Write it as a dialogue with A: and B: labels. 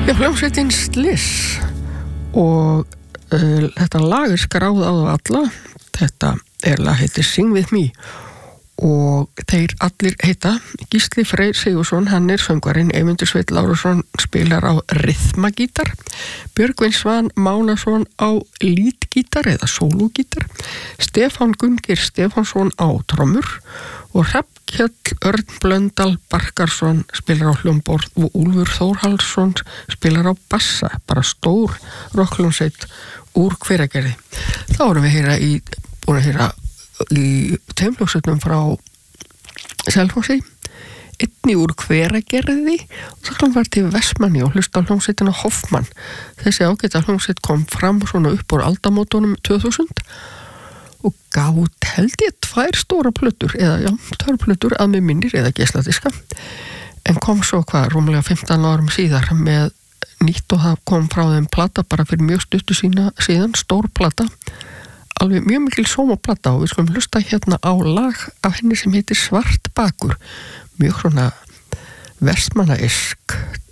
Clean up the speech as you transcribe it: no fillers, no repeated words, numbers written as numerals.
A: Já, hljómsveitin Sliss og þetta lag skráð á alla. Þetta lag heitir Sing With Me og þeir allir heita Gísli Freyr Sigurðsson, hann söngvarinn, Eymundur Sveinn Lárusson spilar á rythmagítar, Björgvin Svan Mánason á lídgítar eða sólógítar, Stefán Gunngeir Stefánsson á trommur og Hrafnkell Örn Blöndal Barkarsson spilar á hljómborð og Úlfur Þórhallsson spilar á bassa, bara stór rokkljómsveit úr Hveragerði. Þá erum við búin að heyra í tveimljómsveitum frá Selfossi, einni úr Hveragerði og það var til Vestmanni og hlusta á hljómsveitina Hoffmann. Þessi ágæta hljómsveit kom fram svona upp úr aldamótunum 2000 og gátt held ég 2 stóra plötur eða 2 plötur að mig minnir eða geisladiska, en kom svo rúmlega 15 árum síðar með nýtt og það kom frá þeim plata bara fyrir mjög stuttu síðan, stór plata, alveg mjög mikil sómaplata og við skulum hlusta hérna á lag af henni sem heitir Svart bakur, mjög svona vestmannaesk